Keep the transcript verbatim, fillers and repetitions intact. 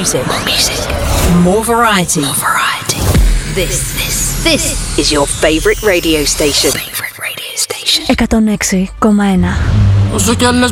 music. More music. More variety. More variety. This, this, this is your favorite radio station. Favorite radio station. εκατόν έξι κόμμα ένα. Όσο κι αν